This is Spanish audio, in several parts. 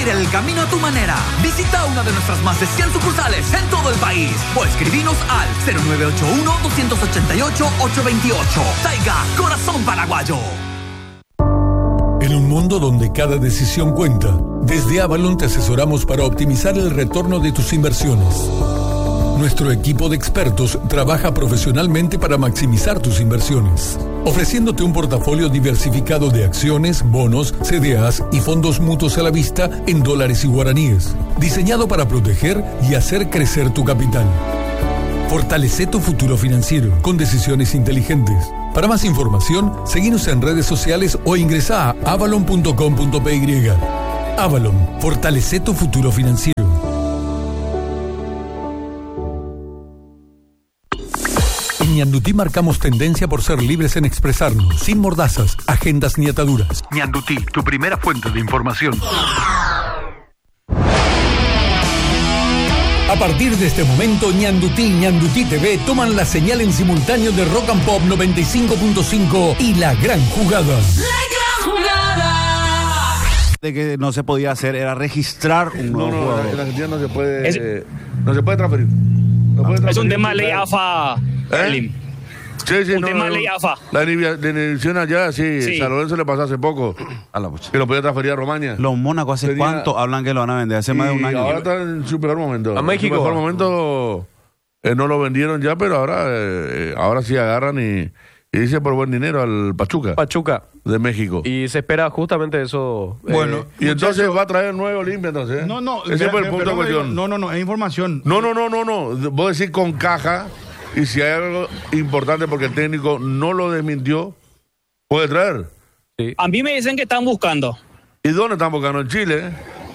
seguir el camino a tu manera. Visita una de nuestras más de 100 sucursales en todo el país o escribinos al 0981-288-828. Taiga, corazón paraguayo. En un mundo donde cada decisión cuenta, desde Avalon te asesoramos para optimizar el retorno de tus inversiones. Nuestro equipo de expertos trabaja profesionalmente para maximizar tus inversiones, ofreciéndote un portafolio diversificado de acciones, bonos, CDAs y fondos mutuos a la vista en dólares y guaraníes, diseñado para proteger y hacer crecer tu capital. Fortalece tu futuro financiero con decisiones inteligentes. Para más información, seguinos en redes sociales o ingresá a avalon.com.py. Avalon, fortalece tu futuro financiero. En Ñandutí marcamos tendencia por ser libres en expresarnos, sin mordazas, agendas ni ataduras. Ñandutí, tu primera fuente de información. A partir de este momento, Ñandutí y Ñandutí TV toman la señal en simultáneo de Rock and Pop 95.5 y La Gran Jugada. La Gran Jugada. De que no se podía hacer era registrar un nuevo jugador. En Argentina no se puede, no se puede transferir. No puede transferir. Es un tema de ley AFA. Sí, un tema de ley AFA. La inhibición allá, sí. San Lorenzo le pasó hace poco. Que lo podía transferir a Romaña. Los Mónacos hace cuánto hablan que lo van a vender, hace más de un año. Ahora está en su peor momento. A México. En su mejor momento no lo vendieron ya, pero ahora sí agarran y dice por buen dinero al Pachuca de México. Y se espera justamente eso. Bueno, y entonces va a traer nuevo Olimpia, entonces. No. Ese fue el punto de cuestión. No, es información. No. Vos decís con caja, y si hay algo importante porque el técnico no lo desmintió, puede traer. Sí. A mí me dicen que están buscando. ¿Y dónde están buscando? En Chile.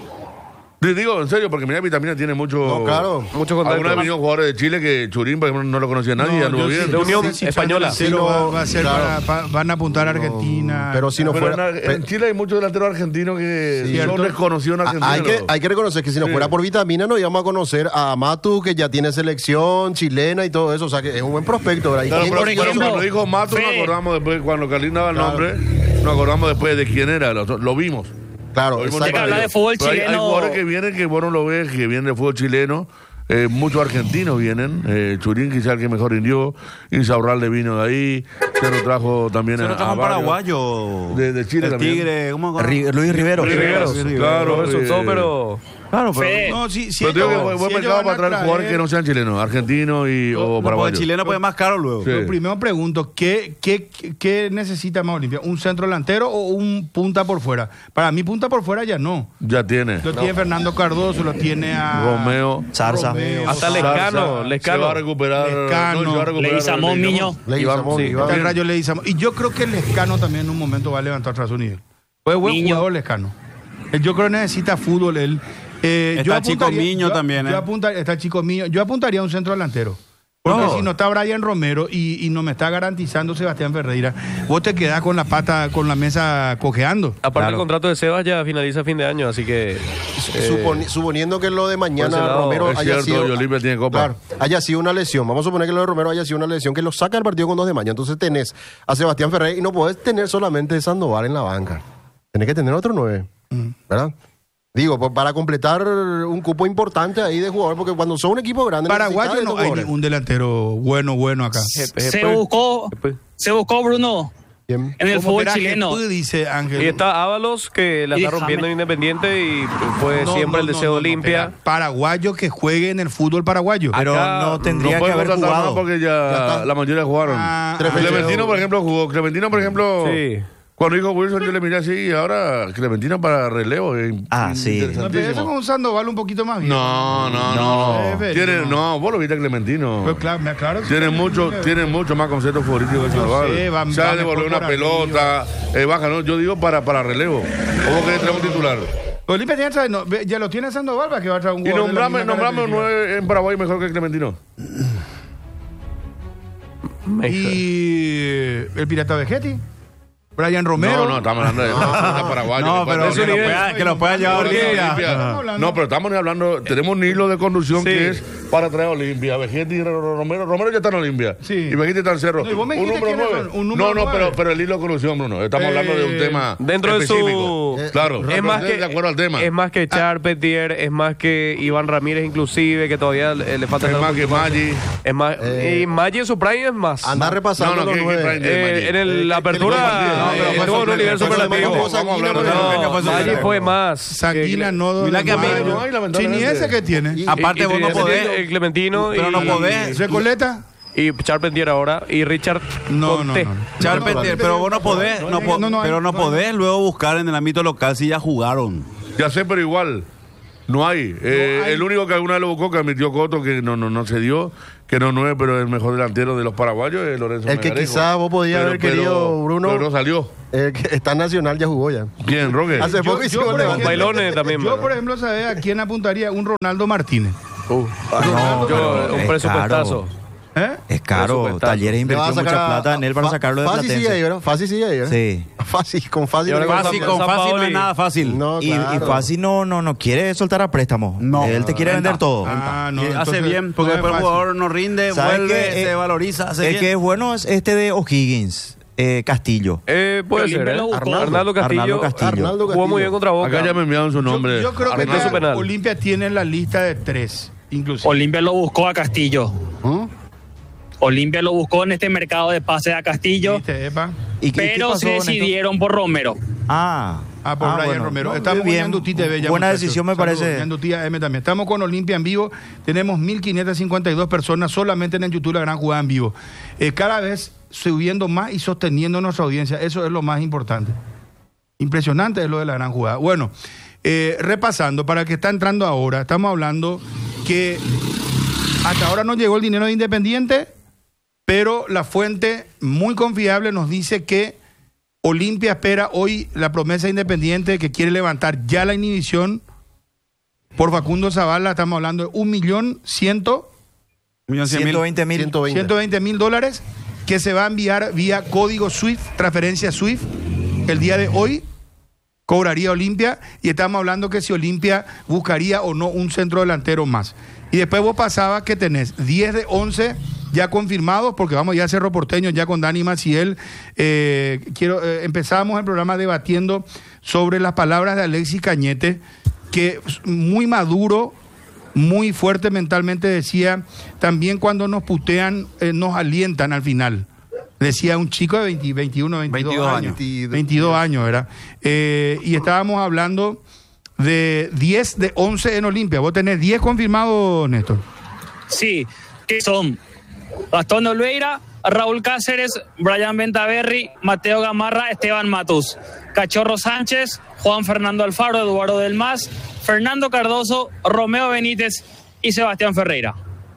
Digo, en serio, porque mira, Vitamina tiene mucho. No, claro. Mucho contacto. Algunos han venido jugadores de Chile que Churín, por ejemplo, no lo conocía nadie, anduvo bien. De Unión Española. Va a ser claro. Van a apuntar a Argentina. Pero si no fuera. En Chile hay muchos delanteros argentinos que son desconocidos en Argentina. Hay que reconocer que si no fuera por Vitamina, no íbamos a conocer a Matu, que ya tiene selección chilena y todo eso. O sea, que es un buen prospecto, ¿verdad? Claro, pero cuando dijo Matu, nos acordamos después, cuando Carlín daba el nombre, nos acordamos después de quién era. Lo vimos. Claro, exacto. Habla de fútbol chileno. Hay jugadores que vienen, que bueno lo ves, que vienen de fútbol chileno. Muchos argentinos vienen. Churín quizá el que mejor rindió. Insaurralde vino de ahí. Se lo trajo también a paraguayo. De Chile el también. Tigre, ¿cómo Luis Rivero. Claro, pero... Claro, pero no, sí, pero digo que buen mercado para traer jugadores que no sean chilenos, argentinos o paraguayos. El chileno puede más caro luego. Sí. Yo primero pregunto, ¿qué necesita más Olimpia? ¿Un centro delantero o un punta por fuera? Para mí punta por fuera ya no. Ya tiene. Lo tiene Fernando Cardoso, lo tiene a Romeo, Zarza. Hasta Lescano. Se va a recuperar. Leguizamón, Miño. El Rayo Leguizamón. Y yo creo que Lescano también en un momento va a levantar tras su nivel. Fue buen jugador Lescano. Yo creo que necesita fútbol él. Está Chico Miño también. Está Chico Miño. Yo apuntaría a un centro delantero. Porque si no está Brian Romero y no me está garantizando Sebastián Ferreira, vos te quedás con la pata, con la mesa cojeando. Aparte el contrato de Sebas ya finaliza a fin de año, así que... suponiendo que lo de mañana Romero haya sido... tiene copa. Claro, haya sido una lesión. Vamos a suponer que lo de Romero haya sido una lesión que lo saca del partido con 2 de mayo. Entonces tenés a Sebastián Ferreira y no podés tener solamente Sandoval en la banca. Tenés que tener otro 9, ¿verdad? Digo, para completar un cupo importante ahí de jugadores, porque cuando son un equipo grande... Paraguayo no hay ningún delantero bueno acá. Se buscó Bruno. ¿Quién? En el fútbol chileno. Dice Ángel. Y está Ábalos, que la está rompiendo en Independiente y fue siempre el deseo de Olimpia. Paraguayo que juegue en el fútbol paraguayo. Pero no tendría que haber jugado. Porque ya la mayoría jugaron. Clementino, por ejemplo, jugó. Clementino, por ejemplo... Sí. Cuando dijo Wilson, yo le miré así y ahora Clementino para relevo. Sí. No, pero eso con un Sandoval un poquito más bien. No. Vos lo viste a Clementino. Pues claro. Tiene mucho más conceptos futbolísticos que Sandoval. Sabe devolver una pelota, baja, ¿no? Yo digo para relevo. ¿O vos querés traer un titular? Olimpia ya lo tiene Sandoval para que va a traer un jugador. Y nombrame un 9 en Paraguay mejor que Clementino. Y el Pirata Vegetti. Brian Romero. No, estamos hablando de paraguayo. No, pero que lo pueda llevar Olimpia. No, pero estamos hablando, tenemos un hilo de conducción que es para traer a Olimpia. Vegetti y Romero ya están en Olimpia. Sí. Y Vegetti está en Cerro. No, y vos me un dijiste número quiénes 9. son, un número No, 9. pero el hilo de conducción, Bruno. Estamos hablando de un tema dentro de específico. su... Claro, es más que, de acuerdo al tema. Es más que Charpentier, es más que Iván Ramírez inclusive, que todavía le falta... Es más que Maggi. Es más, y Maggi en su prime es más. Anda repasando los 9. En la apertura estuvo en un nivel superlativo. Maggi fue más. Sanguina no. Mira que a mí no hay, lamentablemente. Sí, ni ese que tiene. Aparte vos no podés. El Clementino Pero no podés. ¿Recoleta? y Charpentier ahora y Richard Conte. Charpentier, pero vos no podés, pero no podés luego buscar en el ámbito local si ya jugaron. Ya sé, pero igual. No hay. El único que alguna vez lo buscó, que admitió Coto, que no se dio, que no es, pero el mejor delantero de los paraguayos es Lorenzo El que Melgarejo. quizás vos podías haber querido, Bruno. Pero no salió. El que está nacional ya jugó ya. ¿Quién, Roque? Hace poco hicimos por el ejemplo, debate. Bailones también. Yo, por ejemplo, ¿sabés a quién apuntaría? Un Ronaldo Martínez. Un presupuestazo. ¿Eh? Es caro. Presupuestazo. Talleres Le invirtió va a sacar mucha plata en él para sacarlo de Fácil sigue ahí, Platense. ¿verdad? Fácil sigue ahí, ¿verdad? Sí. Fácil, con fácil. Y ahora Con fácil no es nada fácil. No, Y claro. Fácil no quiere soltar a préstamo. No. Él te quiere vender todo. Ah, no, Y hace entonces, bien, porque no es después el fácil. jugador no rinde, ¿Sabes vuelve, qué? se valoriza, hace El bien. que es bueno es este de O'Higgins, Castillo. Puede ser, ¿eh? Arnaldo Castillo. Arnaldo Castillo. Jugó muy bien contra Boca. Acá ya me enviaron su nombre. Yo creo que Arnaldo ya penal. Olimpia tiene la lista de 3, inclusive. Olimpia lo buscó a Castillo. ¿Mm? Olimpia lo buscó en este mercado de pase a Castillo, ¿Viste, Epa? ¿Y qué pero pasó, se Néstor? decidieron por Romero. Por Brian bueno. Romero. No, Estamos bien. con Yanduti TV ya, Buena muchachos. decisión me Saludos, parece. Yanduti AM también. Estamos con Olimpia en vivo. Tenemos 1.552 personas solamente en el YouTube La Gran Jugada en vivo. Cada vez subiendo más y sosteniendo nuestra audiencia. Eso es lo más importante. Impresionante es lo de La Gran Jugada. Bueno, repasando, para el que está entrando ahora, estamos hablando que hasta ahora no llegó el dinero de Independiente, pero la fuente muy confiable nos dice que Olimpia espera hoy la promesa Independiente que quiere levantar ya la inhibición por Facundo Zavala. Estamos hablando de $1.120.000 que se va a enviar vía código SWIFT, transferencia SWIFT. El día de hoy cobraría Olimpia y estamos hablando que si Olimpia buscaría o no un centro delantero más. Y después vos pasabas que tenés 10 de 11 ya confirmados, porque vamos ya a Cerro Porteño ya con Dani Maciel. Empezamos el programa debatiendo sobre las palabras de Alexis Cañete, que muy maduro, muy fuerte mentalmente decía, también cuando nos putean, nos alientan al final. Decía un chico de 21, 22 años. 22 años, ¿verdad? Y estábamos hablando de 10 de 11 en Olimpia. ¿Vos tenés 10 confirmados, Néstor? Sí, que son Gastón Olveira, Raúl Cáceres, Brian Bentaberry, Mateo Gamarra, Esteban Matus, Cachorro Sánchez, Juan Fernando Alfaro, Eduardo Del Mas, Fernando Cardoso, Romeo Benítez y Sebastián Ferreira.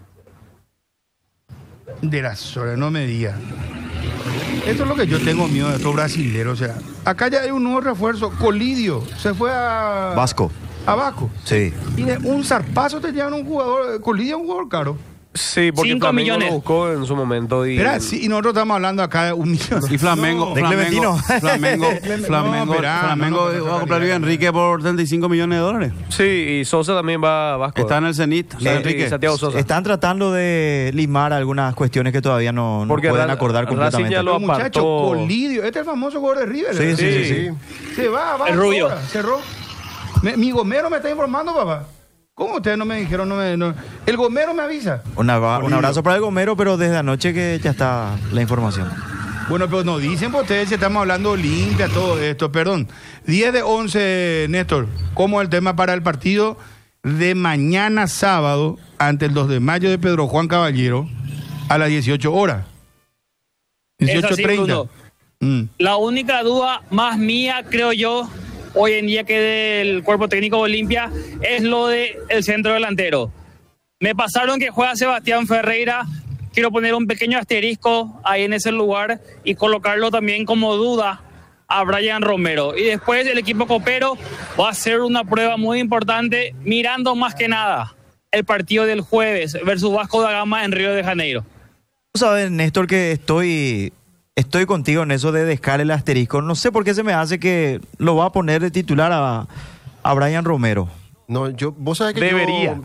De la sola, no me digas. Esto es lo que yo tengo miedo de estos brasileros. O sea, acá ya hay un nuevo refuerzo. Colidio se fue a Vasco. A Vasco. Sí. Y de un zarpazo te llevan un jugador. Colidio es un jugador caro. Sí, porque 5 Flamengo millones. lo buscó en su momento. Y Espera, sí, y nosotros estamos hablando acá de 1 millón. Y Flamengo, de Clementino. Flamengo No, espera, Flamengo no, va a comprar a Luis Enrique por $35 millones. Sí, y Sosa también va a Vasco. Está en el Zenit, Luis Enrique. Y Santiago Sosa. Están tratando de limar algunas cuestiones que todavía no Porque pueden Ra- acordar Racing completamente. ya lo Pero, muchacho, apartó. Colidio. Este es el famoso jugador de River. Sí, ¿eh? sí, sí. Se va, El rubio. ahora, cerró. Mi gomero me está informando, papá. ¿Cómo ustedes no me dijeron? El gomero me avisa. Un abrazo para el Gomero, pero desde anoche que ya está la información. Bueno, pero nos dicen por ustedes si estamos hablando Olimpia, todo esto, perdón. 10 de 11, Néstor. ¿Cómo es el tema para el partido de mañana sábado ante el 2 de mayo de Pedro Juan Caballero a las 18 horas? Es así, 18:30. Bruno. La única duda más mía, creo yo, hoy en día que del cuerpo técnico de Olimpia, es lo del centro delantero. Me pasaron que juega Sebastián Ferreira. Quiero poner un pequeño asterisco ahí en ese lugar y colocarlo también como duda a Brian Romero. Y después el equipo copero va a hacer una prueba muy importante, mirando más que nada el partido del jueves versus Vasco da Gama en Río de Janeiro. Tú sabes, Néstor, que estoy estoy contigo en eso de dejar el asterisco. No sé por qué se me hace que lo va a poner de titular a Brian Romero. No, vos sabés que debería.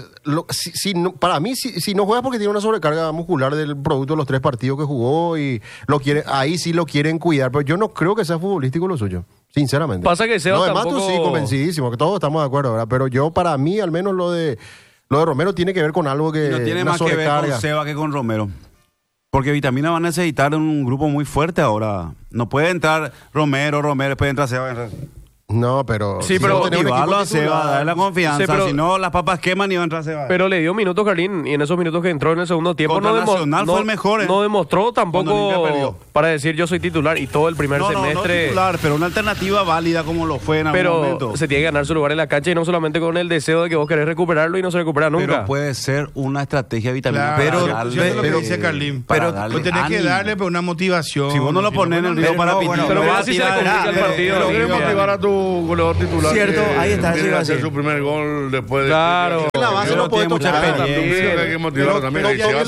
Para mí, si no juega porque tiene una sobrecarga muscular del producto de los 3 partidos que jugó y ahí sí lo quieren cuidar, pero yo no creo que sea futbolístico lo suyo, sinceramente. Pasa que Seba además tampoco... tú sí, convencidísimo, que todos estamos de acuerdo, ¿verdad? Pero yo, para mí, al menos lo de Romero tiene que ver con algo que... No tiene más que ver con Seba que con Romero. Porque Vitamina va a necesitar un grupo muy fuerte ahora. No puede entrar Romero, después entra Seba. No, pero... Sí, pero motivarlo a Seba, darle la confianza. Sí, pero, si no, las papas queman y va a entrar Seba. Pero le dio minutos Carlín y en esos minutos que entró en el segundo tiempo fue el mejor, no demostró tampoco para decir yo soy titular y todo el primer semestre. No titular, pero una alternativa válida como lo fue en algún momento. Pero se tiene que ganar su lugar en la cancha y no solamente con el deseo de que vos querés recuperarlo y no se recupera nunca. Pero puede ser una estrategia Vitamina. Claro, pero lo que dice Carlín. Pero tenés que darle una motivación. Si vos no lo pones en el río para pitar, pero va a tirar el partido. Pero quieres motivar a tu goleador titular. Cierto, ahí está. Viene a hacer su primer gol después de... Claro. La base no puede tocar. Hay que motivarlo también.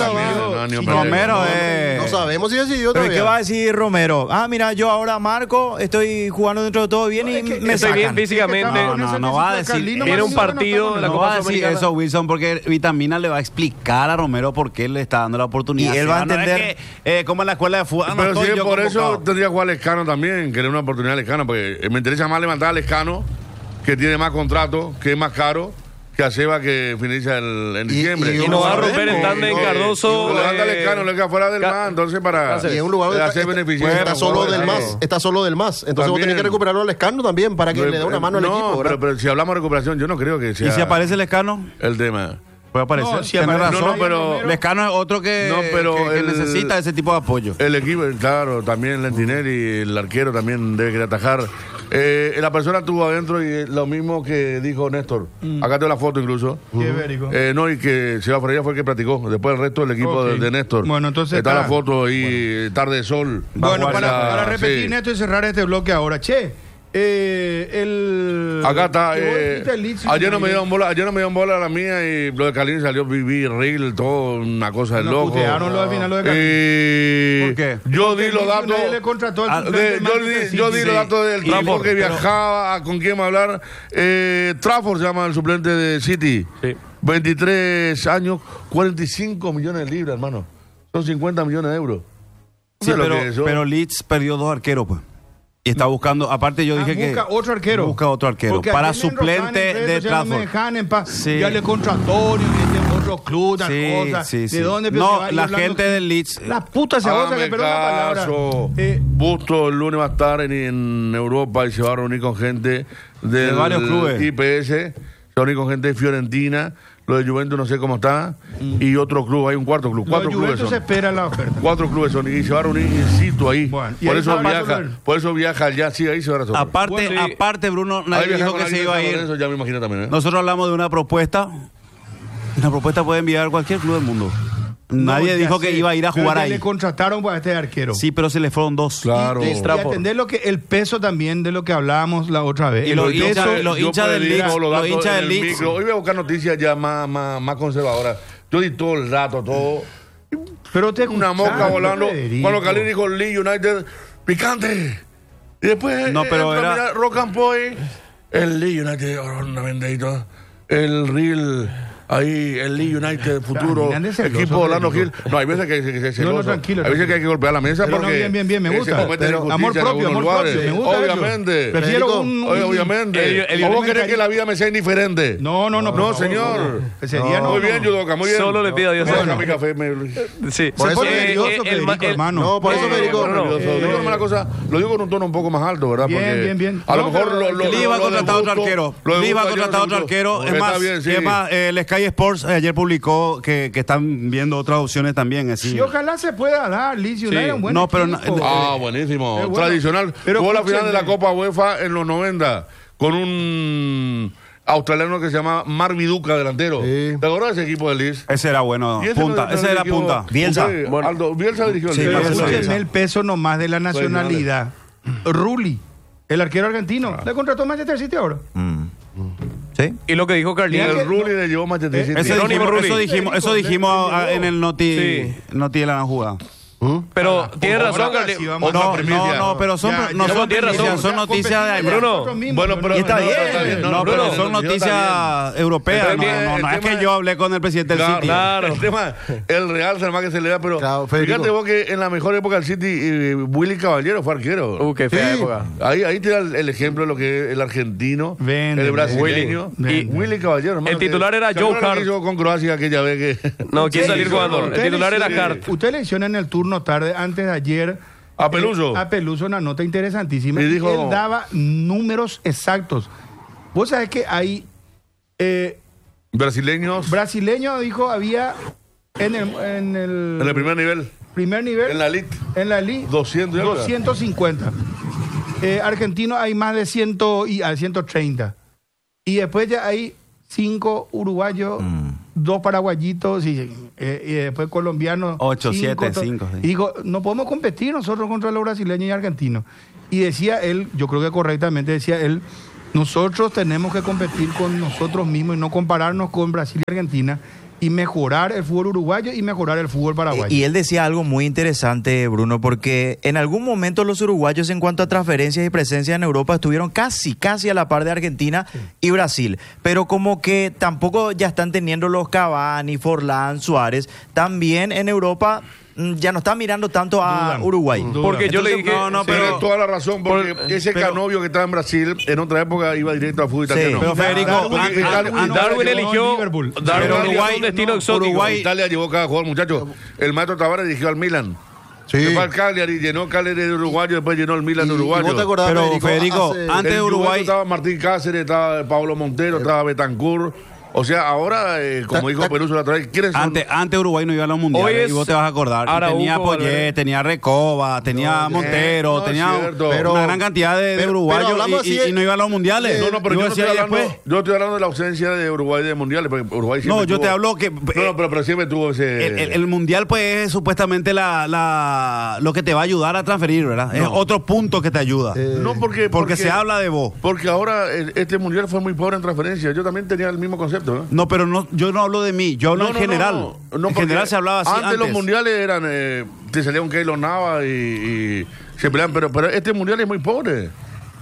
Romero no sabemos si decidió pero todavía. ¿qué va a decir Romero? Mira, yo ahora marco, estoy jugando dentro de todo bien y me estoy sacan. bien físicamente. No va a decir. Tiene un partido de la No Copa va a decir Sudamericana. eso, Wilson, porque Vitamina le va a explicar a Romero por qué le está dando la oportunidad. Y él va a entender. Como en la escuela de fútbol. Pero si es por eso tendría que jugar a Lescano también, que le dé una oportunidad a Lescano, porque me interesa más levantar a Lescano, que tiene más contrato, que es más caro, que a Seba que finaliza en diciembre. Y no va a romper el tándem Cardoso. Levanta a Lescano, le queda fuera del MAS, entonces para y en un lugar hacer beneficiar. Está solo del MAS. Está solo del MAS. Entonces vos tenés que recuperarlo al Escano también para que le dé una mano al equipo. Pero si hablamos de recuperación, yo no creo que sea... ¿Y si aparece el Escano? El tema. Puede aparecer. No, si aparece, pero Lescano es otro que necesita ese tipo de apoyo. El equipo, claro, también Lentinelli, el arquero también debe querer atajar. La persona estuvo adentro y lo mismo que dijo Néstor. Acá tengo la foto incluso. Qué verico. No, y que Seba Freire fue el que practicó. Después el resto del equipo de Néstor. Bueno, entonces está la foto ahí, tarde de sol. Bueno, para repetir, sí. Néstor, y cerrar este bloque ahora. Acá está. Ayer no me dieron bola a la mía y lo de Calín salió vivir, real, todo una cosa de loco. Putearon al final lo de Calín. ¿Por qué? Yo di los datos. Yo di los datos del Trafford que viajaba, con quién va a hablar. Trafford se llama el suplente de City. Sí. 23 años, 45 millones de libras, hermano. Son 50 millones de euros. Sí, pero Leeds perdió 2 arqueros, pues. Y está buscando, aparte yo dije que... Busca otro arquero. Busca otro arquero. Porque para suplente de Trafford. Ya le contrató, otro club, cosas. Sí. ¿De dónde? No, la gente del Leeds. La puta cebolla que perdón la palabra. Busto el lunes va a estar en Europa y se va a reunir con gente de varios clubes. IPS, se va a reunir con gente de Fiorentina. Lo de Juventus no sé cómo está. Y otro club, hay un cuarto club. 4 clubes son. Se espera la oferta. 4 clubes son. Y se va a reunir in situ ahí. Bueno, por eso viaja allá, sí, ahí se va a resolver. Aparte, Bruno, nadie dijo que se iba a ir. Eso ya me imagino también, Nosotros hablamos de una propuesta. Una propuesta puede enviar cualquier club del mundo. Nadie dijo que iba a ir a jugar ahí. Le contrataron para este arquero. Sí, pero se le fueron 2. Claro. Y atender el peso también de lo que hablábamos la otra vez. Y los hinchas del Leeds. Hoy voy a buscar noticias ya más conservadoras. Yo di todo el rato, todo. Pero una mosca volando. Cuando Calín dijo Leeds United, picante. Y después era Rock and Point, el Leeds United, una vendedita, el Real. Ahí, el Leeds United, futuro equipo Orlando Gil. No, hay veces que se celoso. Tranquilo. Hay veces que hay que golpear la mesa porque... Bien, me gusta. Amor propio, me gusta obviamente. Prefiero obviamente. ¿Cómo querés que la vida me sea indiferente? No, señor. Muy bien, Yudoka, muy bien. Solo le pido a Dios. Mi café. Sí. Por eso hermano. No, por eso Federico. Lo digo con un tono un poco más alto, ¿verdad? Bien. A lo mejor Leeds va a contratar otro arquero. Es más, el Sky Sports ayer publicó que están viendo otras opciones también. Así. Sí, ojalá se pueda dar. Leeds United un buen equipo. Buenísimo. Tradicional. Jugó la final de la Copa UEFA en los 90 con un australiano que se llama Mark Viduka, delantero. Sí. ¿Te acuerdas de ese equipo de Leeds? Ese era bueno, punta. Ese era punta. Bielsa. Bielsa dirigió el Leeds. Escúchenme el peso nomás de la nacionalidad. Rulli, el arquero argentino, le contrató Manchester City ahora. ¿Sí? Y lo que dijo Carlín. El Rulli le llevó Manchester City. Eso dijimos en el Noti de la jugada. Pero tiene razón, Ahora sí, vamos a- No, pero son, Ya, no ya, son tiene noticias, razón. son noticias de allá. Bruno. Bueno, pero Y está bien. No, pero son noticias europeas. Está bien, No el es tema que yo hablé con el presidente del City. Claro. El tema, el Real, es el más que se le da, pero Claro, Federico. fíjate vos que en la mejor época del City, Willy Caballero fue arquero. Qué fea Sí. época. Ahí te da el ejemplo de lo que es el argentino, Vende, el brasileño, Willy. y Willy Caballero. hermano, El titular era ¿se Joe acuerdan lo que Hart. hizo con Croacia aquella vez que... No, quiere salir jugando. El Usted titular era lesiona- Hart. Usted lesiona en el turno tarde, antes de ayer. A Peluso. A Peluso una nota interesantísima. Y dijo- Él daba números exactos. Vos sabés que hay Brasileños brasileños, dijo, había en el en el primer nivel, primer nivel. en la elite. En la Liga. 200 y algo. 250. Argentinos hay más de 100 y a 130. Y después ya hay 5 uruguayos, 2 paraguayitos y después colombianos. 8, 7, 5, 5, sí. Y digo, no podemos competir nosotros contra los brasileños y argentinos. Y decía él, yo creo que correctamente decía él, nosotros tenemos que competir con nosotros mismos y no compararnos con Brasil y Argentina y mejorar el fútbol uruguayo y mejorar el fútbol paraguayo. Y él decía algo muy interesante, Bruno, porque en algún momento los uruguayos en cuanto a transferencias y presencia en Europa estuvieron casi a la par de Argentina y Brasil, pero como que tampoco ya están teniendo los Cavani, Forlán, Suárez, también en Europa ya no están mirando tanto a Dudan. Duruguay. Porque yo le dije. no, Tienes pero- toda la razón, porque ese Canovio que estaba en Brasil, en otra época iba directo al fútbol Sí. italiano. Pero Federico, Porque Darwin eligió. Liverpool. Darwin Pero eligió Uruguay, un destino no, exótico. Uruguay- Italia llevó cada jugador, muchachos. El maestro Tavares dirigió al Milan. Sí. Se fue al Cagliari, llenó Cagliari de uruguayo, después llenó el Milan de ¿Y uruguayo. vos te acordás, Pero, Federico, hace- antes de En Uruguay- Juventus estaba Martín Cáceres, estaba Pablo Montero, estaba Betancourt. O sea, ahora, como dijo Peluso la otra vez, ¿quiénes son? Antes Uruguay no iba a los mundiales Hoy es y vos te vas a acordar. Y Araujo, tenía Poyet, Valverde. tenía Recoba, tenía Montero, no, tenía es cierto. una gran cantidad de pero uruguayos hablamos y, así y no iba a los mundiales. No, pero Y yo vos no, estoy decías, hablando, después, yo estoy hablando de la ausencia de Uruguay de mundiales, porque Uruguay siempre no, yo tuvo- te hablo que No, pero siempre tuvo ese... el mundial pues es supuestamente lo que te va a ayudar a transferir, ¿verdad? Es otro punto que te ayuda. No, porque se habla de vos. Porque ahora este mundial fue muy pobre en transferencias. Yo también tenía el mismo concepto, ¿no? No, pero no, yo no hablo de mí, yo hablo en general. No, en porque general se hablaba así antes. Los mundiales eran, te salía un Keylor Nava y se peleaban, pero este mundial es muy pobre.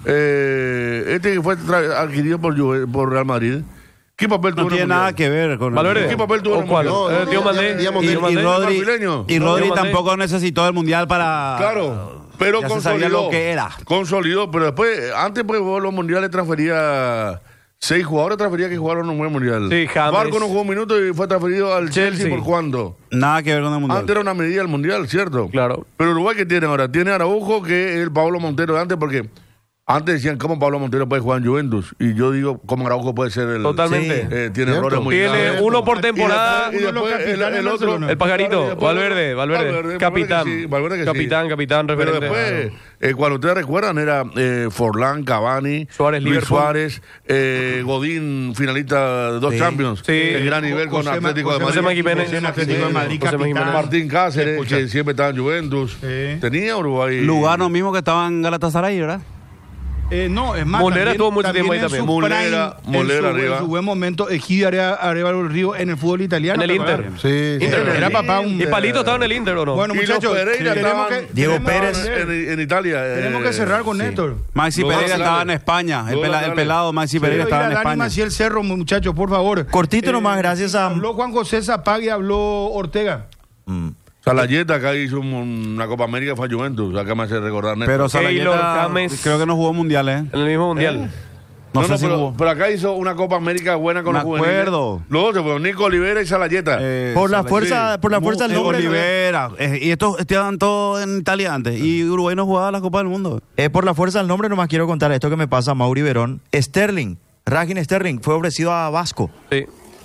Este que fue adquirido por Real Madrid. ¿Qué papel tuvo No en el tiene nada mundial? que ver con Valverde. ¿Qué papel tuvo en ¿O el cuál? mundial? Tío Mandé. digamos, y, Tío y Mandé. Rodri, brasileño. y Rodri Tío Mandé. tampoco necesitó el mundial para. Claro, pero ya se sabía consolidó. lo que era. Consolidó, pero después, antes pues vos los mundiales transfería 6 jugadores, transfería que jugaron un buen mundial. Sí, James. Barco no jugó un minuto y fue transferido al Chelsea. Chelsea. ¿Por cuándo? Nada que ver con el mundial. Antes era una medida del mundial, ¿cierto? Claro. Pero Uruguay, ¿qué tiene ahora? Tiene a Araujo, que es el Pablo Montero de antes, porque antes decían, ¿cómo Pablo Montero puede jugar en Juventus? Y yo digo, ¿cómo Araujo puede ser el... Totalmente. tiene Cierto. errores muy Tiene graves. uno por temporada. Y después el otro... El pajarito, Y después- Valverde, capitán. que sí, Valverde que sí. Capitán, Pero referente. después, cuando ustedes recuerdan, era Forlán, Cavani, Suárez, Luis Liverpool. Suárez, Godín, finalista de 2 Sí. Champions, Sí. de gran nivel con Atlético de Madrid. José Jiménez. José Atlético de Madrid, José capitán. Jiménez. Martín Cáceres, Escucha. que siempre estaba en Juventus. Sí. Tenía Uruguay. Lugano mismo que estaba en Galatasaray, ¿verdad? No, es más. Molera estuvo mucho tiempo ahí en también. su Molera, prime, Molera en su, arriba. en su buen momento, Egidio Arevalo del Río en el fútbol italiano. En el ¿te acuerdas? Inter. Sí, sí. Inter. Era papá un. ¿Y Palito estaba en el Inter o no? Bueno, Y los muchachos, Pereira tenemos estaban- que. Diego tenemos- Pérez. En Italia. Tenemos que cerrar con Néstor. Maxi Los Pereira laterales. estaba en España. El, Los el laterales. pelado Maxi Pereira Quiero ir estaba a en Dani España. Maciel Cerro, muchachos, por favor. Cortito nomás, gracias a... Habló Juan José Zapagui, habló Ortega. Salayeta acá hizo una Copa América, fue a Juventus. Acá me hace recordar Néstor. Pero Keylor, Salayeta James. creo que no jugó mundiales, ¿eh? En el mismo mundial. No sé si pero, jugó. pero acá hizo una Copa América buena con Me los juveniles. acuerdo. Los dos se fueron, Nico Olivera y Salayeta. Por la Salayeta. fuerza, por la fuerza del nombre. Olivera. Y estos estaban todos en Italia antes. Y Uruguay no jugaba la Copa del Mundo. Por la fuerza del nombre nomás quiero contar esto que me pasa a Mauri Verón. Sterling, Ragin Sterling, fue ofrecido a Vasco. Sí.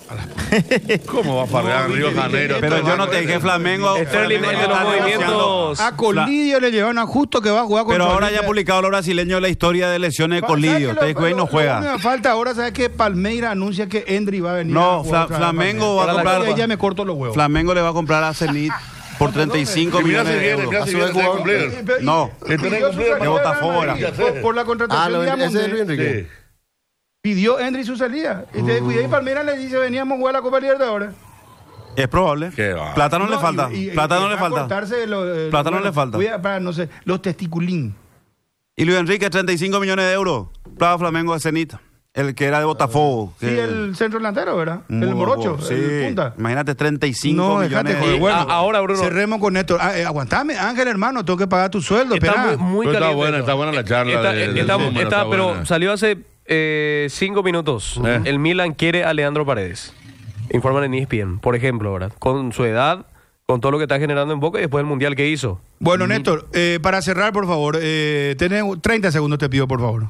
¿Cómo va a farrear en Río de Janeiro? Pero yo no te dije Flamengo. Sterling Flamengo es de los está negociando. movimientos. A Colidio le llevaron a Justo que va a jugar con Pero ahora Olimpia. ya ha publicado los brasileños la historia de lesiones de Colidio. Ustedes que hoy no Lo juega. que me falta ahora, ¿sabes qué? Palmeira anuncia que Endri va a venir. No, a jugar otra vez Flamengo va a Palmeiras. comprar- Ahí ya me corto los huevos. Flamengo le va a comprar a Zenit por 35 Y mira millones si de viene, euros. mira si viene a cumplir. No. Pidió su salida de Botafogo. por la contratación de ese es Luis Amonde. Enrique. Sí. Pidió Endri su salida. Y ahí Palmeiras le dice, veníamos a jugar la Copa Libertadores. Es probable. Qué va. Plátano le falta. Plátano le va a falta. cortarse Plátano le falta. Para, no sé, los testiculín. Y Luis Enrique, 35 millones de euros. Plaza Flamengo de Zenit. El que era de Botafogo. Sí, el centro delantero, ¿verdad? Muy El morocho, guapo, sí. el punta. Imagínate, 35 No, millones déjate de joder. Bueno, ahora, Bruno. Cerremos con esto. Aguantame, Ángel, hermano, tengo que pagar tu sueldo. Está Espera. muy Pero caliente. está buena la charla. Pero buena. salió hace 5 minutos. El Milan quiere a Leandro Paredes. Informan en ESPN, por ejemplo, ¿verdad? Con su edad, con todo lo que está generando en Boca y después del Mundial que hizo. Bueno, Néstor, para cerrar, por favor, tenés 30 segundos, te pido, por favor.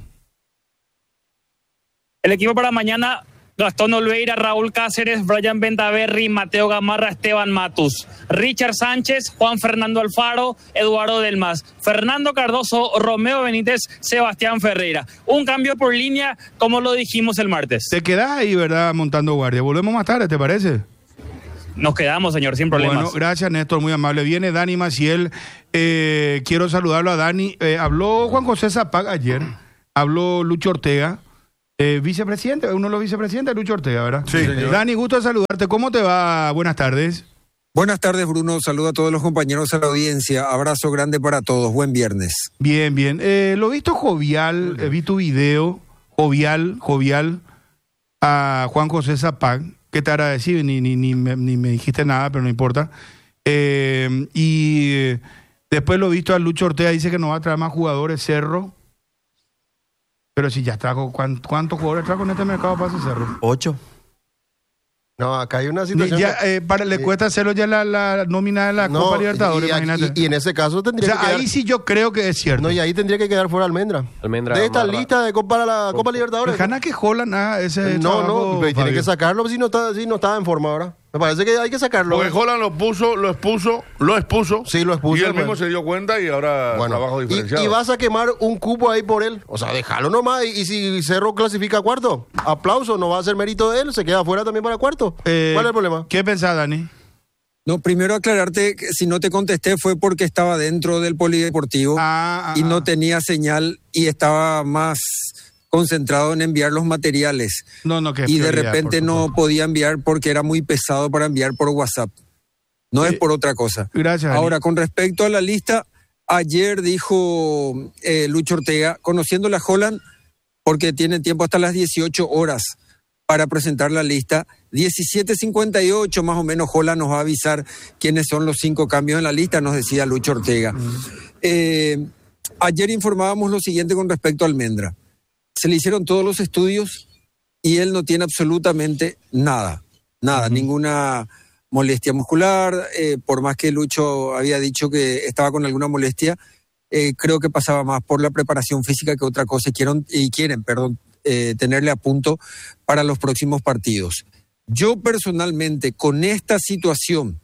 El equipo para mañana: Gastón Olveira, Raúl Cáceres, Brian Ventaverri, Mateo Gamarra, Esteban Matus, Richard Sánchez, Juan Fernando Alfaro, Eduardo Delmas, Fernando Cardoso, Romeo Benítez, Sebastián Ferreira. Un cambio por línea, como lo dijimos el martes. Te quedás ahí, ¿verdad? Montando guardia. Volvemos más tarde, ¿te parece? Nos quedamos, señor, sin problemas. Bueno, gracias, Néstor, muy amable. Viene Dani Maciel. Quiero saludarlo a Dani. Habló Juan José Zapag ayer. Habló Lucho Ortega. Vicepresidente, uno de los vicepresidentes, Lucho Ortega, ¿verdad? Sí, señor. Dani, gusto de saludarte. ¿Cómo te va? Buenas tardes. Buenas tardes, Bruno. Saludo a todos los compañeros a la audiencia. Abrazo grande para todos. Buen viernes. Bien, bien. Lo he visto jovial, vi tu video, jovial, a Juan José Zapag. ¿Qué te agradecido? Ni me dijiste nada, pero no importa. Y después lo he visto a Lucho Ortega, dice que no va a traer más jugadores, Cerro. Pero si ya trajo, ¿cuántos jugadores trajo en este mercado para ese Cerro? 8. No, acá hay una situación. Ya, le cuesta hacerlo ya la nómina de la Copa Libertadores, imagínate. Y en ese caso tendría O sea, que quedar, ahí sí yo creo que es cierto. No, y ahí tendría que quedar fuera Almendra. De esta lista de para la Copa Libertadores. Gana que Holland ese trabajo, pero tiene Fabio. que sacarlo si no estaba en forma ahora. Me parece que hay que sacarlo. Porque Holland lo expuso. Sí, lo expuso. Y él mismo se dio cuenta y ahora trabajo diferenciado. Y vas a quemar un cupo ahí por él. O sea, déjalo nomás. Y si Cerro clasifica a cuarto, aplauso, no va a ser mérito de él, se queda afuera también para cuarto. ¿Cuál es el problema? ¿Qué pensás, Dani? No, primero aclararte que si no te contesté fue porque estaba dentro del polideportivo y no tenía señal y estaba más concentrado en enviar los materiales. Y de repente no podía enviar porque era muy pesado para enviar por WhatsApp. No es por otra cosa. Gracias. Ahora, con respecto a la lista, ayer dijo Lucho Ortega, conociendo a Holland, porque tiene tiempo hasta las 18 horas para presentar la lista. 17:58 más o menos Holland nos va a avisar quiénes son los 5 cambios en la lista, nos decía Lucho Ortega. Ayer informábamos lo siguiente con respecto a Almendra. Se le hicieron todos los estudios y él no tiene absolutamente nada, ninguna molestia muscular, por más que Lucho había dicho que estaba con alguna molestia, creo que pasaba más por la preparación física que otra cosa y quieren, tenerle a punto para los próximos partidos. Yo personalmente con esta situación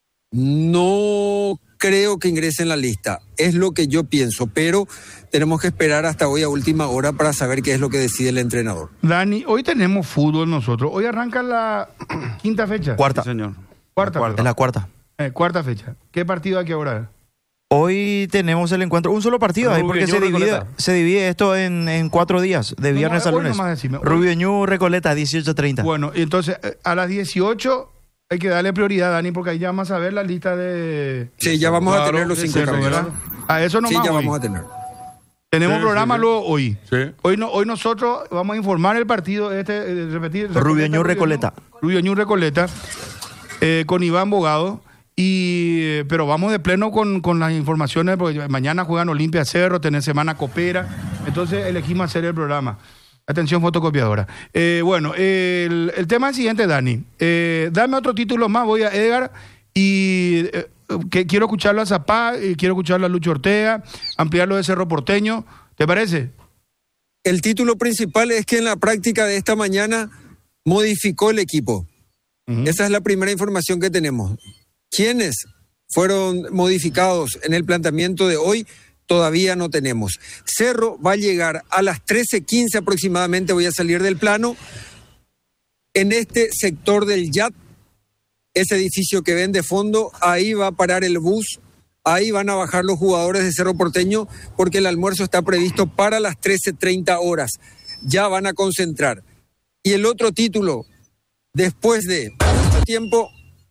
no creo que ingrese en la lista, es lo que yo pienso, pero tenemos que esperar hasta hoy a última hora para saber qué es lo que decide el entrenador. Dani, hoy tenemos fútbol nosotros, hoy arranca la quinta fecha. Cuarta. Sí, señor. Cuarta. Es la cuarta. Cuarta fecha. ¿Qué partido hay que ahora? Hoy tenemos el encuentro, un solo partido ahí, porque se divide esto en 4 días, de viernes a lunes. Rubio Ñu, Recoleta, 18:30. Bueno, y entonces a las 18 hay que darle prioridad, Dani, porque ahí ya vamos a ver la lista de... Sí, ya vamos a tener los 5 cambios. A eso nomás. Sí, ya hoy vamos a tener. Tenemos programa luego hoy. Sí. Hoy nosotros vamos a informar el partido, repetir. Rubio Ñu, Recoleta. Rubio Ñu, Recoleta, con Iván Bogado. Pero vamos de pleno con las informaciones, porque mañana juegan Olimpia Cerro, tenés semana Copera, entonces elegimos hacer el programa. Atención, fotocopiadora. Bueno, el tema es el siguiente, Dani. Dame otro título más, voy a Edgar, y que quiero escucharlo a Zapá, y quiero escucharlo a Lucho Ortega, ampliarlo de Cerro Porteño. ¿Te parece? El título principal es que en la práctica de esta mañana modificó el equipo. Esa es la primera información que tenemos. ¿Quiénes fueron modificados en el planteamiento de hoy? Todavía no tenemos. Cerro va a llegar a las 13:15 aproximadamente, voy a salir del plano, en este sector del YAT, ese edificio que ven de fondo, ahí va a parar el bus, ahí van a bajar los jugadores de Cerro Porteño, porque el almuerzo está previsto para las 13:30 horas. Ya van a concentrar. Y el otro título, después de mucho tiempo,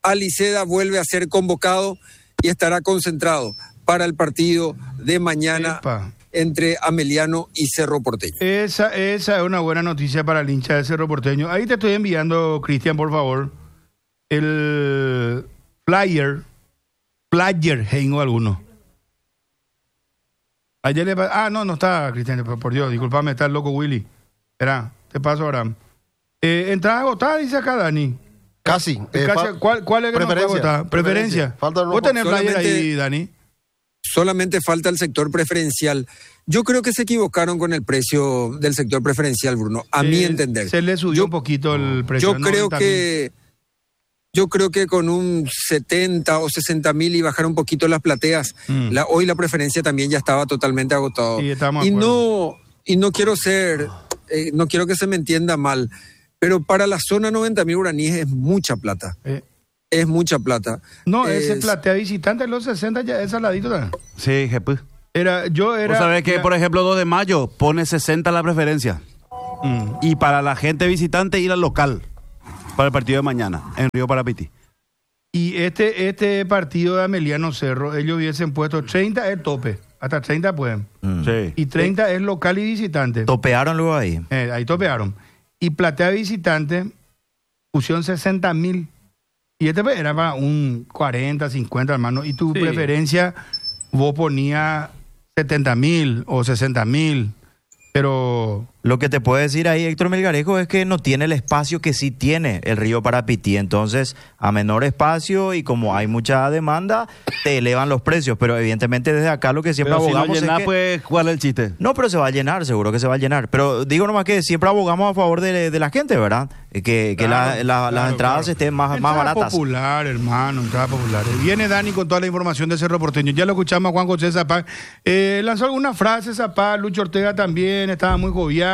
Aliceda vuelve a ser convocado y estará concentrado para el partido de mañana entre Ameliano y Cerro Porteño. Esa es una buena noticia para el hincha de Cerro Porteño. Ahí te estoy enviando, Cristian, por favor, el flyer, tengo alguno. Ayer no está, Cristian, por Dios, discúlpame, está el loco Willy. Espera, te paso ahora. Entrada agotada, dice acá Dani. Casi. ¿Cuál es que no puede agotar? Preferencia. ¿Vos tenés flyer ahí, Dani? Solamente falta el sector preferencial. Yo creo que se equivocaron con el precio del sector preferencial, Bruno, a mi entender. Se le subió un poquito el precio. Yo creo que con un 70 o 60 mil y bajar un poquito las plateas, hoy la preferencia también ya estaba totalmente agotado. Sí, y no quiero no quiero que se me entienda mal, pero para la zona 90.000 guaraníes es mucha plata. Es mucha plata. No, ese platea visitante en los 60 ya es saladito también. Sí, jefe. Vos sabés que, por ejemplo, 2 de mayo pone 60 la preferencia. Y para la gente visitante ir al local para el partido de mañana en Río Parapiti. Y este partido de Ameliano Cerro, ellos hubiesen puesto 30 es tope. Hasta 30 pueden. Sí. Y 30 es local y visitante. Topearon luego ahí. Ahí topearon. Y platea visitante pusieron 60.000. Y este era para un 40, 50, hermano. Y tu preferencia, vos ponías 70.000 o 60.000. Pero lo que te puede decir ahí Héctor Melgarejo es que no tiene el espacio que sí tiene el Río Parapití. Entonces, a menor espacio y como hay mucha demanda, te elevan los precios. Pero evidentemente desde acá lo que siempre abogamos es que... pues, ¿cuál es el chiste? No, pero se va a llenar, seguro que se va a llenar. Pero digo nomás que siempre abogamos a favor de la gente, ¿verdad? Que las entradas estén más baratas. Entrada popular, hermano, entrada popular. Viene Dani con toda la información de Cerro Porteño. Ya lo escuchamos a Juan José Zapá. Lanzó algunas frases, Zapá. Lucho Ortega también estaba muy jovial.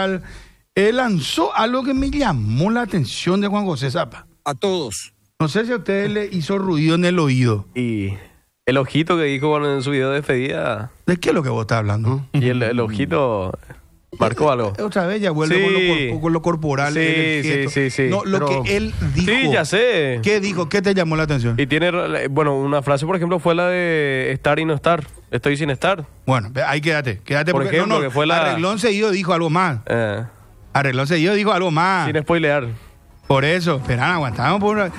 Lanzó algo que me llamó la atención de Juan José Zapá. A todos. No sé si a ustedes le hizo ruido en el oído. Y el ojito que dijo en su video de despedida. ¿De qué es lo que vos estás hablando? Y el ojito marcó algo. Otra vez ya vuelve con lo corporal. Sí. No, lo que él dijo. Sí, ya sé. ¿Qué dijo? ¿Qué te llamó la atención? Y tiene, una frase, por ejemplo, fue la de estar y no estar. Estoy sin estar. Bueno, ahí quédate por ejemplo, que fue la... Arreglón seguido dijo algo más. Arreglón seguido dijo algo más. Sin spoilear. Por eso, esperá, aguantamos.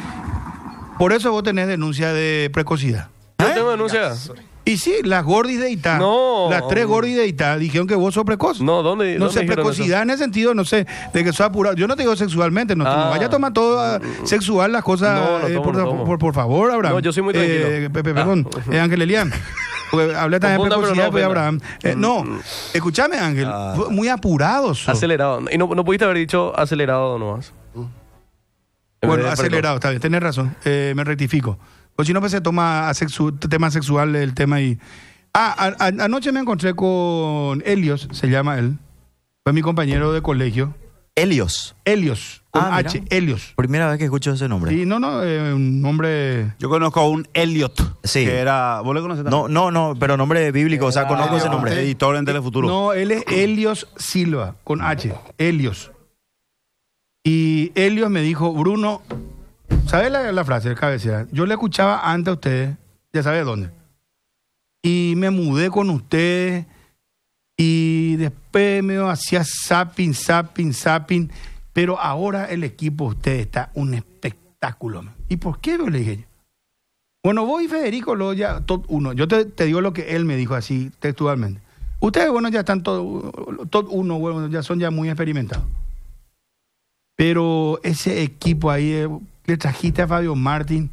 Por eso vos tenés denuncia de precocidad. Yo tengo denuncia. Y sí, las gordis de Itá. No. Las 3 gordis de Itá dijeron que vos sos precoz. No, ¿dónde? No sé, precocidad en el sentido, no sé, de que sos apurado. Yo no te digo sexualmente, no vaya a tomar todo sexual las cosas. Por favor, Abraham. No, yo soy muy tranquilo. Perdón, Ángel Elian. Hablé también de precocidad, pues, Abraham. No, escúchame, Ángel. Muy apurado sos. Acelerado. Y no pudiste haber dicho acelerado nomás. Bueno, acelerado, está bien, tenés razón. Me rectifico. Pues si no, pues se toma tema sexual el tema y... anoche me encontré con Helios, se llama él. Fue mi compañero de colegio. Helios, con H, mira. Helios. Primera vez que escucho ese nombre. Sí, un nombre... Yo conozco a un Elliot. Sí. Que era... ¿Vos le conoces también? No, pero nombre bíblico, o sea, conozco ese nombre. Editor en Telefuturo. No, él es Helios Silva, con H, Helios. Y Helios me dijo, Bruno... ¿Sabes la frase de cabecera? Yo le escuchaba antes a ustedes, ya sabes dónde. Y me mudé con ustedes y después me hacía zapping. Pero ahora el equipo de ustedes está un espectáculo. ¿Y por qué? Le dije yo. Bueno, vos y Federico, top 1. Yo te digo lo que él me dijo así textualmente. Ustedes, ya están top 1, bueno, ya son muy experimentados. Pero ese equipo ahí... Le trajiste a Fabio Martín,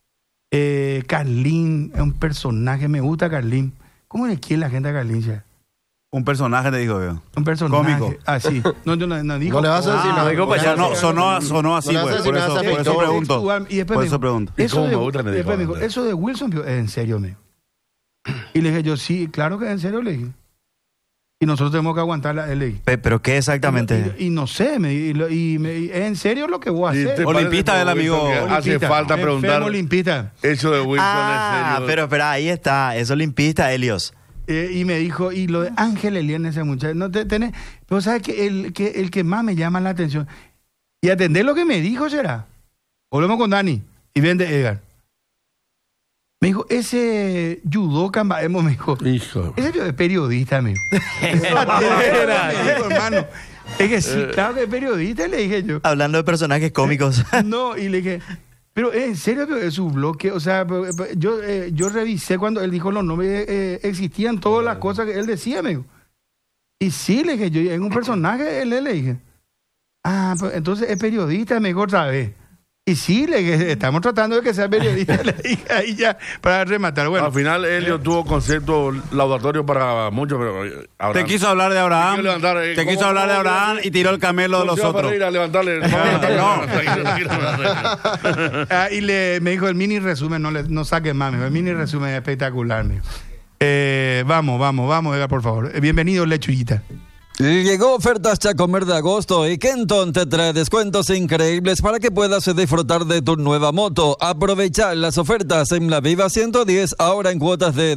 Carlín, es un personaje, me gusta Carlín. ¿Cómo le quiere la gente a Carlín? Ya? Un personaje, te dijo yo. Un personaje. Cómico. Sí. No dijo. No le vas a decir nada. Dijo sonó así, no pues. Por eso pregunto. Y después me dijo, eso de Wilson, ¿es en serio? Y le dije yo, sí, claro que es en serio, le dije. Y nosotros tenemos que aguantar la ley. ¿Pero qué exactamente? Y no sé, ¿es en serio lo que voy a hacer? Olimpista del amigo. Hace falta preguntar. Olimpista. Eso de Wilson es serio. Pero espera, ahí está, es olimpista, Helios. Y me dijo, y lo de Ángel Elian, ese muchacho, no tenés, pero sabes que el que más me llama la atención, y atender lo que me dijo será. Volvemos con Dani, y ven de Edgar. Me dijo, ese judoka, me dijo. Hijo. Ese es periodista, me dijo. Hermano. Es que sí, claro que es periodista, le dije yo. Hablando de personajes cómicos. No, y le dije, pero en serio que es su bloque, o sea, yo revisé cuando él dijo los nombres, existían todas las cosas que él decía, me dijo. Y sí, le dije, yo en un personaje, le dije. Ah, pues entonces es periodista, me dijo otra vez. Y sí, le dije, estamos tratando de que sea periodista, le dije ahí ya, para rematar. Bueno, al final, Helio tuvo conceptos laudatorios para muchos, pero Abraham. Te quiso hablar de Abraham. Te quiso hablar de Abraham y tiró el camelo de los otros. Ir a levantarle. Y me dijo, el mini resumen, no saques más, me dijo, el mini resumen es espectacular, me dijo. Vamos, Edgar, por favor. Bienvenido, Lechuguita. Llegó ofertas Chacomer de agosto y Kenton te trae descuentos increíbles para que puedas disfrutar de tu nueva moto. Aprovecha las ofertas en la Viva 110, ahora en cuotas de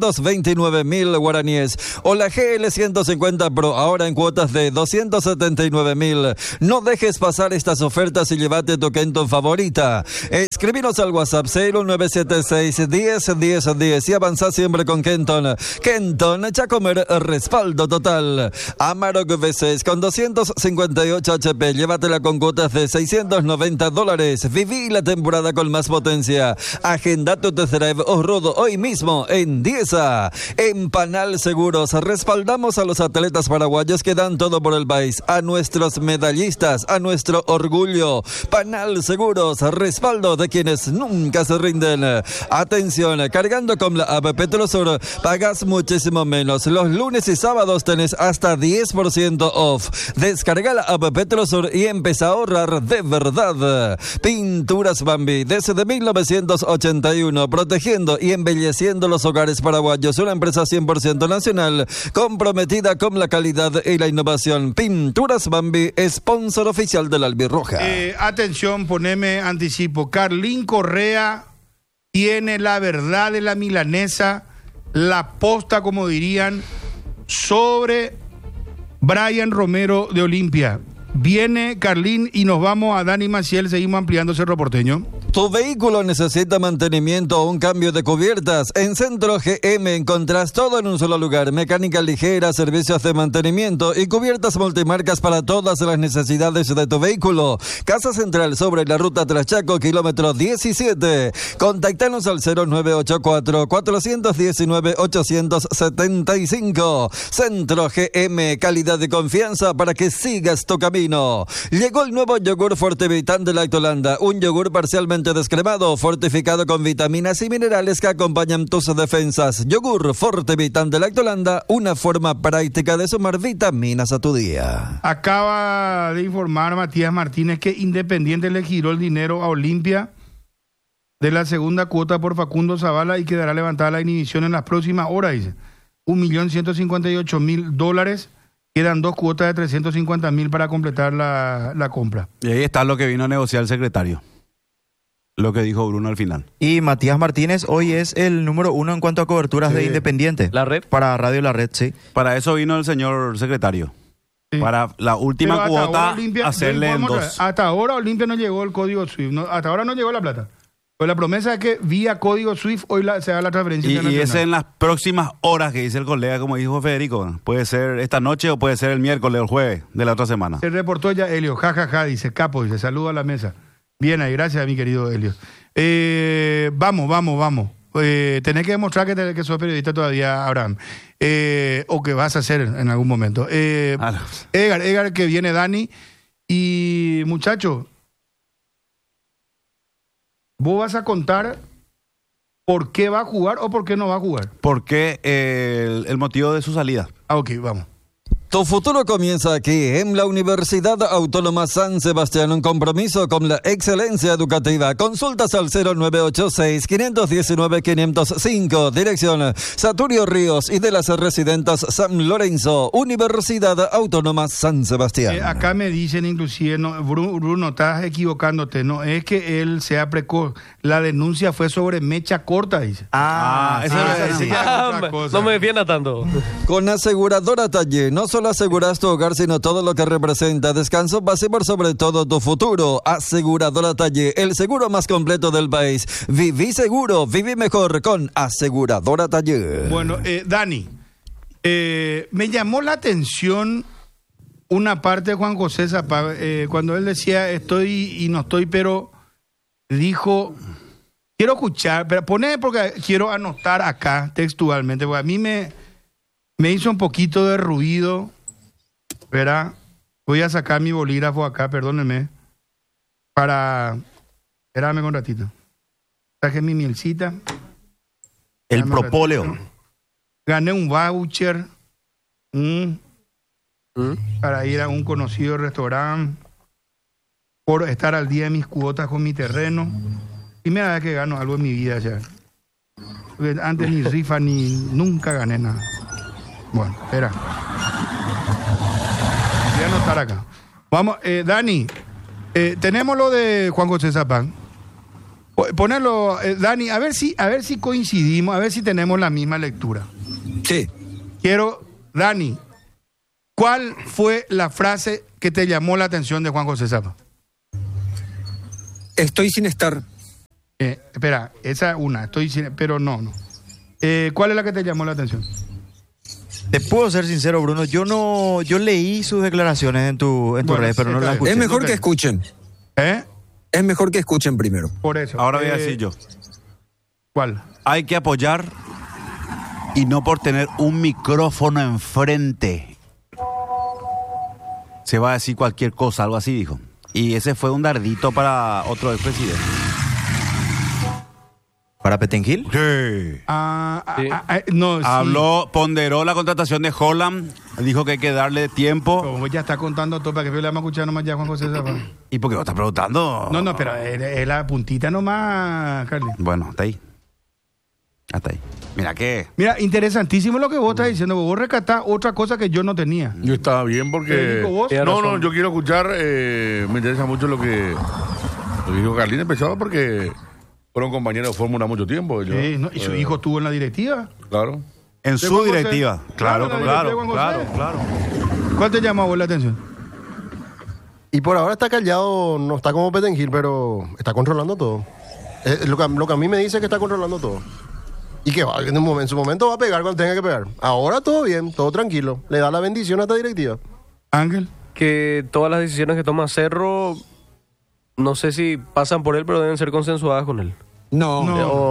229.000 guaraníes. O la GL 150 Pro, ahora en cuotas de 279.000. No dejes pasar estas ofertas y llévate tu Kenton favorita. Escribinos al WhatsApp 0976 10 y avanza siempre con Kenton. Kenton, Chacomer, respaldo total. Amarok V6 con 258 HP, llévatela con cuotas de $690. Viví la temporada con más potencia. Agenda tu test drive off-road hoy mismo en Dieza. En Panal Seguros respaldamos a los atletas paraguayos que dan todo por el país, a nuestros medallistas, a nuestro orgullo. Panal Seguros, respaldo de quienes nunca se rinden. Atención, cargando con la app Petrosur pagas muchísimo menos. Los lunes y sábados tenés hasta 10% off. Descarga la app Petrosur y empieza a ahorrar de verdad. Pinturas Bambi, desde 1981, protegiendo y embelleciendo los hogares paraguayos. Una empresa 100% nacional, comprometida con la calidad y la innovación. Pinturas Bambi, sponsor oficial de la Albirroja. Atención, poneme anticipo. Carlín Correa tiene la verdad de la milanesa, la posta, como dirían, sobre Brian Romero de Olimpia. Viene Carlín y nos vamos a Dani Maciel. Seguimos ampliando Cerro Porteño. Tu vehículo necesita mantenimiento o un cambio de cubiertas. En Centro GM encontrás todo en un solo lugar. Mecánica ligera, servicios de mantenimiento y cubiertas multimarcas para todas las necesidades de tu vehículo. Casa Central sobre la ruta Trachaco, kilómetro 17. Contactanos al 0984-419-875. Centro GM, calidad de confianza para que sigas tu camino. Llegó el nuevo yogur Fortivitan de Lactolanda, un yogur parcialmente descremado, fortificado con vitaminas y minerales que acompañan tus defensas. Yogur Fortivitan de Lactolanda, una forma práctica de sumar vitaminas a tu día. Acaba de informar Matías Martínez que Independiente le giró el dinero a Olimpia de la segunda cuota por Facundo Zavala y quedará levantada la inhibición en las próximas horas, dice. $1.158.000. Quedan 2 cuotas de 350.000 para completar la compra. Y ahí está lo que vino a negociar el secretario. Lo que dijo Bruno al final. Y Matías Martínez hoy es el número 1 en cuanto a coberturas de Independiente. La red. Para Radio La Red, sí. Para eso vino el señor secretario. Sí. Para la última cuota Olimpia, hacerle en 2. Hasta ahora Olimpia no llegó el código SWIFT. Hasta ahora no llegó la plata. Pues la promesa es que vía código SWIFT hoy se haga la transferencia internacional. Y es en las próximas horas que dice el colega, como dijo Federico. Puede ser esta noche o puede ser el miércoles o el jueves de la otra semana. Se reportó ya Helio, dice, capo, dice, saludo a la mesa. Bien ahí, gracias mi querido Helio. Vamos. Tenés que demostrar que sos periodista todavía, Abraham. O que vas a hacer en algún momento. Edgar, que viene Dani. Y muchachos, vos vas a contar por qué va a jugar o por qué no va a jugar. Porque el motivo de su salida. Ok, vamos. Tu futuro comienza aquí, en la Universidad Autónoma San Sebastián, un compromiso con la excelencia educativa. Consultas al 0986-519-505, dirección Saturio Ríos y de las Residentes San Lorenzo, Universidad Autónoma San Sebastián. Acá me dicen inclusive, no, Bruno, estás equivocándote, no es que él sea precoz, la denuncia fue sobre mecha corta, dice. No me defienda tanto. Con Aseguradora Taller, no solo solo aseguras tu hogar, sino todo lo que representa. Descanso, base por sobre todo tu futuro. Aseguradora Taller, el seguro más completo del país. Viví seguro, viví mejor con Aseguradora Taller. Bueno, Dani, me llamó la atención una parte de Juan José Zapag, cuando él decía estoy y no estoy, pero dijo, quiero escuchar, pero pone porque quiero anotar acá textualmente, porque a mí me hizo un poquito de ruido, ¿verdad? Voy a sacar mi bolígrafo acá, perdónenme, espérame un ratito. Traje mi mielcita. El propóleo. Gané un voucher para ir a un conocido restaurante por estar al día de mis cuotas con mi terreno. Primera vez que gano algo en mi vida ya. Porque antes ni rifa ni nunca gané nada. Bueno, espera. Voy a anotar acá. Vamos, Dani, tenemos lo de Juan José Zapag. Ponelo, Dani, a ver si coincidimos, a ver si tenemos la misma lectura. Sí. Dani, ¿cuál fue la frase que te llamó la atención de Juan José Zapag? Estoy sin estar. Espera, esa es una, pero no. ¿Cuál es la que te llamó la atención? Te puedo ser sincero, Bruno, yo leí sus declaraciones en tu red, pero no las escuché. Es mejor que escuchen. Es mejor que escuchen primero. Por eso. Ahora voy a decir yo. ¿Cuál? Hay que apoyar y no por tener un micrófono enfrente. Se va a decir cualquier cosa, algo así dijo. Y ese fue un dardito para otro expresidente. ¿Para Petengil? Sí. No, sí. Habló, ponderó la contratación de Holland, dijo que hay que darle tiempo. Como ya está contando todo, para que le vamos a escuchar nomás ya Juan José Zapag. ¿Y por qué vos estás preguntando? No, pero es la puntita nomás, Carly. Bueno, hasta ahí. Mira, interesantísimo lo que vos estás diciendo. Vos rescatás otra cosa que yo no tenía. Yo estaba bien porque... No, yo quiero escuchar, me interesa mucho lo que dijo Carlín, empezado porque fueron compañeros de Fórmula mucho tiempo. Sí, ¿no? ¿Y su hijo estuvo en la directiva? Claro. En su directiva. Claro. ¿Cuál te llamó a vos la atención? Y por ahora está callado, no está como Petengil, pero está controlando todo. Lo que a mí me dice es que está controlando todo. Y que en su momento va a pegar cuando tenga que pegar. Ahora todo bien, todo tranquilo. Le da la bendición a esta directiva. Ángel. Que todas las decisiones que toma Cerro, no sé si pasan por él, pero deben ser consensuadas con él. No.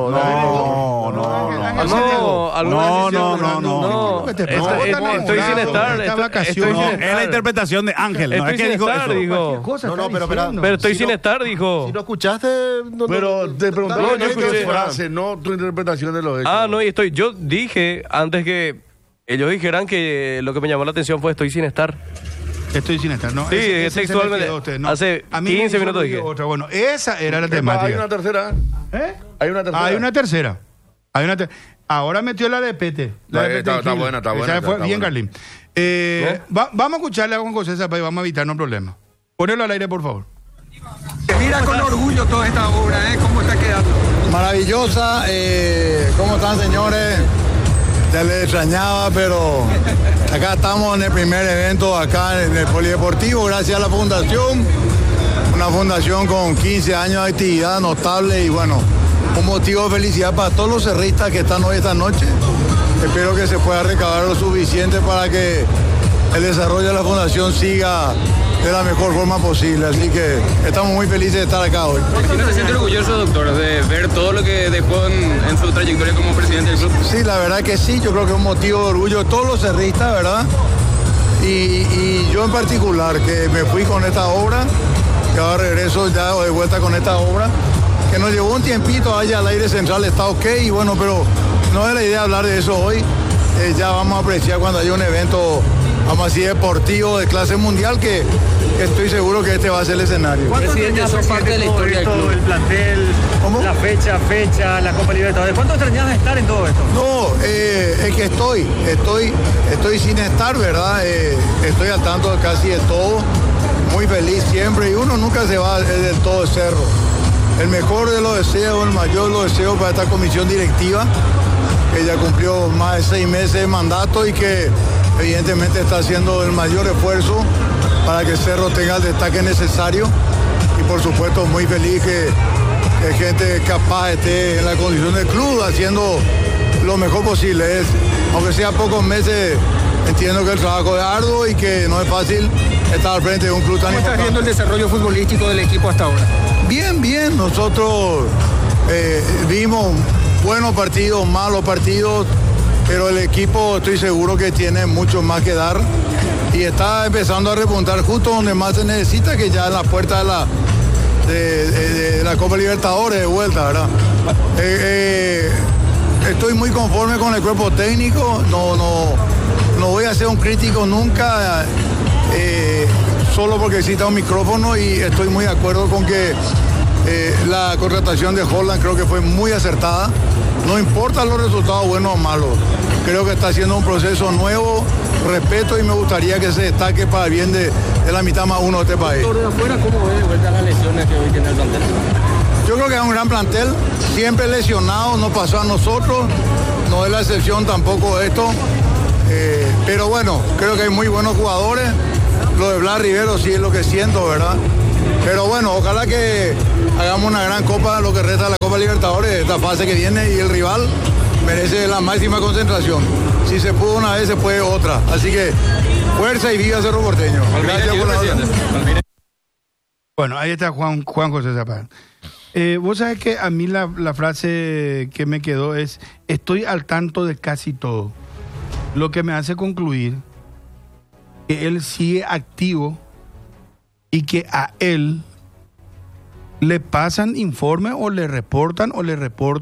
Estoy sin estar. Es la interpretación de Ángel. Estoy sin estar, dijo. Pero estoy sin estar, dijo. Si no escuchaste... Pero te pregunté qué frase, no tu interpretación de lo hecho. Yo dije antes que ellos dijeran que lo que me llamó la atención fue estoy sin estar. Estoy sin estar, ¿no? Sí, textualmente. Hace 15 minutos dije. Otra. Bueno, esa era la temática. Hay una tercera. Hay una tercera. Ahora metió la de Pete. Está buena. Fue bien, Carlín. Vamos a escucharle a Juan José Zapag y vamos a evitarnos problemas. Ponelo al aire, por favor. Mira con orgullo toda esta obra, ¿cómo está quedando? Maravillosa. ¿Cómo están, señores? Ya les extrañaba, pero acá estamos en el primer evento acá en el Polideportivo, gracias a la fundación. Una fundación con 15 años de actividad notable y bueno, un motivo de felicidad para todos los cerristas que están hoy esta noche. Espero que se pueda recabar lo suficiente para que el desarrollo de la fundación siga de la mejor forma posible. Así que estamos muy felices de estar acá hoy. ¿Sí no se siente orgulloso, doctor, de ver todo lo que dejó en su trayectoria como presidente del club? Sí, la verdad que sí. Yo creo que es un motivo de orgullo de todos los cerristas, ¿verdad? Y yo en particular, que me fui con esta obra, que ahora regreso ya de vuelta con esta obra, que nos llevó un tiempito allá al aire central, está ok, y bueno, pero no es la idea hablar de eso hoy. Ya vamos a apreciar cuando haya un evento, vamos a decir, deportivo de clase mundial, que estoy seguro que este va a ser el escenario. Presidente, son parte de la historia del club. El plantel, ¿cómo? La fecha, la Copa Libertadores. ¿Cuánto extrañabas estar en todo esto? No, es que estoy sin estar, ¿verdad? Estoy al tanto casi de todo, muy feliz siempre, y uno nunca se va del todo de Cerro. El mejor de los deseos, el mayor de los deseos para esta comisión directiva, que ya cumplió más de 6 meses de mandato y que evidentemente está haciendo el mayor esfuerzo para que Cerro tenga el destaque necesario y por supuesto muy feliz que gente capaz esté en la condición del club haciendo lo mejor posible. Aunque sea pocos meses, entiendo que el trabajo es arduo y que no es fácil estar al frente de un club tan importante. ¿Cómo estás viendo el desarrollo futbolístico del equipo hasta ahora? Bien, nosotros vimos buenos partidos, malos partidos, pero el equipo estoy seguro que tiene mucho más que dar y está empezando a repuntar justo donde más se necesita, que ya en la puerta de la Copa Libertadores de vuelta, ¿verdad? Estoy muy conforme con el cuerpo técnico, no voy a ser un crítico nunca, solo porque exista un micrófono, y estoy muy de acuerdo con que la contratación de Holland creo que fue muy acertada. No importa los resultados buenos o malos, creo que está haciendo un proceso nuevo, respeto, y me gustaría que se destaque para el bien de la mitad más uno de este país. Por de afuera, ¿cómo ve de vuelta las lesiones que hoy tiene el plantel? Yo creo que es un gran plantel, siempre lesionado, no pasó a nosotros, no es la excepción tampoco esto, pero bueno, creo que hay muy buenos jugadores. Lo de Blas Rivero sí es lo que siento, ¿verdad? Pero bueno, ojalá que hagamos una gran copa, lo que resta de la Copa Libertadores, esta fase que viene, y el rival merece la máxima concentración. Si se pudo una vez, se puede otra. Así que fuerza y viva Cerro Porteño. Gracias por la orden. Bueno, ahí está Juan José Zapata. Vos sabés que a mí la frase que me quedó es: estoy al tanto de casi todo. Lo que me hace concluir que él sigue activo y que a él le pasan informes o le reportan o le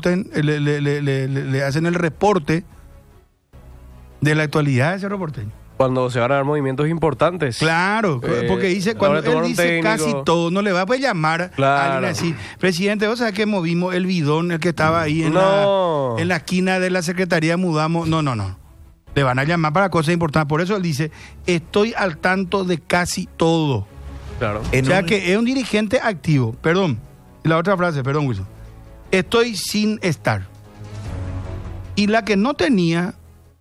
hacen el reporte de la actualidad de Cerro Porteño. Cuando se van a dar movimientos importantes. Claro, porque dice, cuando él dice casi todo, no le va a poder llamar a alguien así: presidente, vos sabés que movimos el bidón, el que estaba ahí en la esquina de la Secretaría, mudamos. No. Le van a llamar para cosas importantes. Por eso él dice: estoy al tanto de casi todo. Claro. O sea que es un dirigente activo. Perdón. Y la otra frase, perdón, Wilson. Estoy sin estar. Y la que no tenía,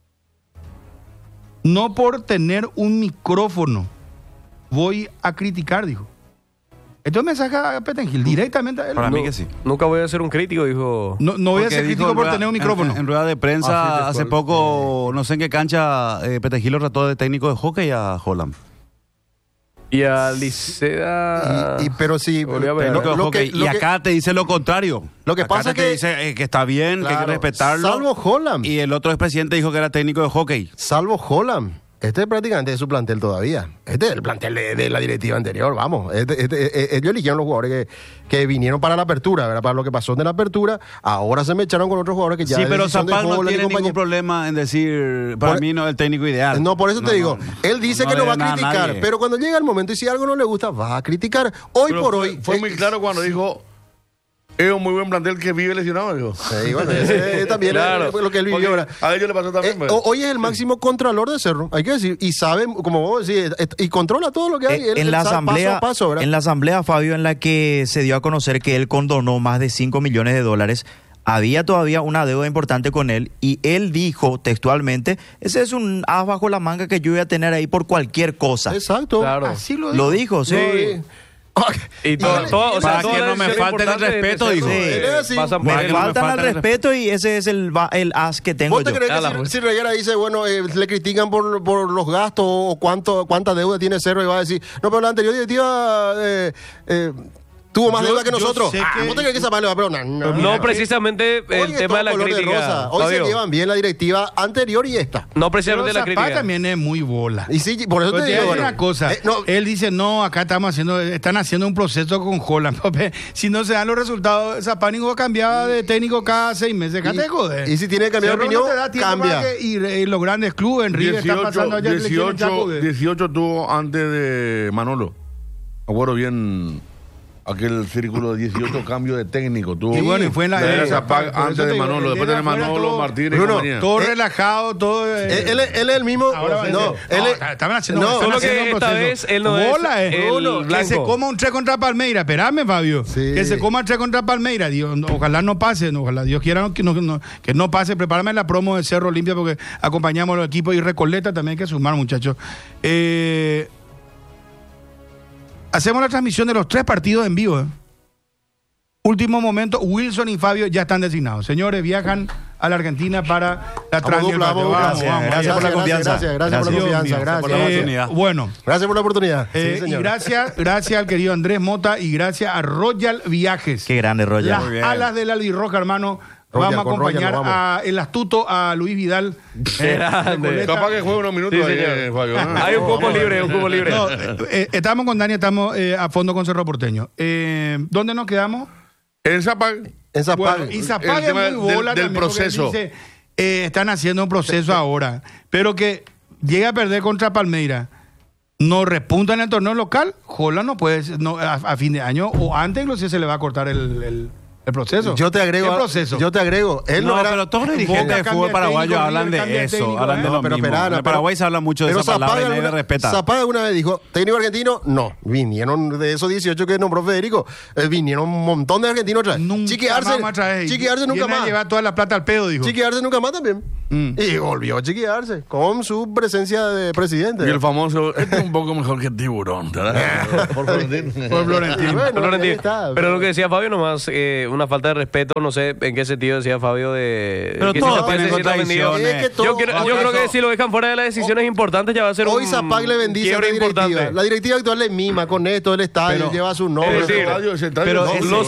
no por tener un micrófono voy a criticar, dijo. Esto es un mensaje a Petengil, directamente a él. Para mí que sí. Nunca voy a ser un crítico, dijo. No voy a ser crítico por tener un micrófono. En rueda de prensa hace poco, no sé en qué cancha, Petengil lo trató de técnico de hockey a Holland. Y a Liceda. Pero sí. Y acá te dice lo contrario. Lo que pasa es que dice que está bien, que hay que respetarlo. Salvo Holland. Y el otro expresidente dijo que era técnico de hockey. Salvo Holland. Este es prácticamente de su plantel todavía. Este es el plantel de la directiva anterior, vamos. Ellos eligieron los jugadores que vinieron para la apertura, ¿verdad? Para lo que pasó de la apertura. Ahora se me echaron con otros jugadores que ya... Sí, pero Zapal no tiene ningún problema en decir, para mí no es el técnico ideal. No, por eso te digo, él dice que no va a criticar, pero cuando llega el momento y si algo no le gusta, va a criticar. Hoy por hoy... Fue muy claro cuando dijo... Es un muy buen plantel que vive lesionado, digo. Sí, bueno, también es lo que él vivió. A ellos le pasó también. Hoy es el máximo contralor de Cerro, hay que decir. Y sabe, como vos decís, y controla todo lo que hay. En la asamblea, paso a paso, en la asamblea, Fabio, en la que se dio a conocer que él condonó más de 5 millones de dólares, había todavía una deuda importante con él, y él dijo textualmente: ese es un as bajo la manga que yo voy a tener ahí por cualquier cosa. Exacto. Claro. Así lo Lo dijo, sí. Y todo, o sea, para que no me falten el respeto, dijo. Me faltan al respeto, y ese es el as que tengo ¿Vos te yo. crees que si Reguera dice, bueno, le critican por los gastos o cuánta deuda tiene Cerro, y va a decir, no, pero la anterior directiva tuvo más deuda que nosotros? ¿Vos te crees que Zapata le va a perdonar? No, precisamente el tema de la crítica. Hoy se llevan bien la directiva anterior y esta. No precisamente la crítica. También es muy bola. Y sí, por eso te digo. Una cosa, él dice: no, acá están haciendo un proceso con Holland. Si no se dan los resultados, Zapata va a cambiar de técnico cada 6 meses. Y si tiene que cambiar de opinión, cambia. Y los grandes clubes, en River, están pasando allá. 18 tuvo antes de Manolo. Me acuerdo bien. aquel círculo de 18 cambios de técnico. Tuvo Y bueno, y fue en la Zapag antes de Manolo, después de Manolo, Martínez y Bruno, compañía. todo relajado, todo. Él es el mismo. Estaban haciendo. No, están solo haciendo que un esta proceso. vez él no es Bola, el Bruno, que blanco. se coma un 3 contra Palmeira. Espérame, Fabio. Sí. Que se coma un 3 contra Palmeira. Dios, ojalá no pase. Ojalá Dios quiera que no pase. Prepárame la promo de Cerro Olimpia porque acompañamos al equipo y Recoleta también hay que sumar, muchachos. Hacemos la transmisión de los 3 partidos en vivo. Último momento, Wilson y Fabio ya están designados. Señores, viajan a la Argentina para la transmisión. Gracias por la confianza. Gracias por la confianza. Gracias por la oportunidad. Bueno. Gracias por la oportunidad. Y gracias al querido Andrés Mota y gracias a Royal Viajes. Qué grande, Royal. Las alas del albirroja, hermano. Royal, vamos a con acompañar Royal, vamos. el astuto a Luis Vidal. Grande. Capaz que juegue unos minutos Sí, ahí, señor. Fabio. Hay un cupo libre, un cupo libre. No, estamos con Dani, estamos a fondo con Cerro Porteño. ¿Dónde nos quedamos? En Zapag. En Zapag. Bueno, y Zapag El es tema muy bola del también, porque proceso. dice, están haciendo un proceso ahora, pero que llegue a perder contra Palmeira, no repunta en el torneo local, Jola no puede, a fin de año o antes inclusive se le va a cortar el proceso. Yo te agrego. ¿Qué proceso? Él no, era. pero todos los dirigentes de fútbol paraguayo hablan de eso, hablan de lo pero mismo. espera, En Paraguay se habla mucho de esa palabra y nadie le respeta. Zapag alguna vez dijo, técnico argentino, no. Vinieron de esos 18 que nombró Federico, vinieron un montón de argentinos otra vez. Chiqui Arce nunca más. Lleva toda la plata al pedo, dijo. Chiqui Arce nunca más también. Y volvió Chiqui Arce con su presencia de presidente. Y el famoso, este es un poco mejor que Tiburón. Por Florentino. Por Florentino. Bueno, Florentino. ahí está, Pero lo que decía Fabio nomás, una falta de respeto, no sé en qué sentido decía Fabio de Pero que todos si Zapag tienen se sienta vendido. contradicciones. Es que todo- Yo creo que si lo dejan fuera de las decisiones importantes ya va a ser Hoy un Zapag le bendice a la quiebre directiva. importante. La directiva actual le mima con esto, el estadio, Pero- lleva su nombre. es decir, Ese estadio, pero no, ese- los